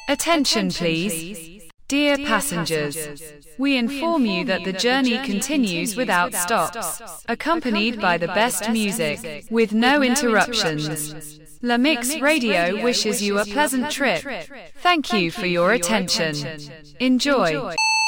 Attention please. Dear passengers, we inform you that the journey continues without stops, accompanied by the best music, with no interruptions. La Mix Radio wishes you a pleasant trip. Thank you for your attention. Enjoy.